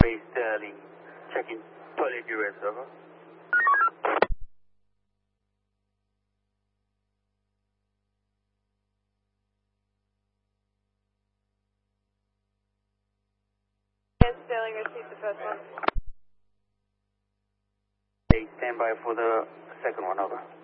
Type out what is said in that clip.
Base Sterling, checking toilet duress, over. Base Sterling, receive the first one. Base, stand by for the second one, over.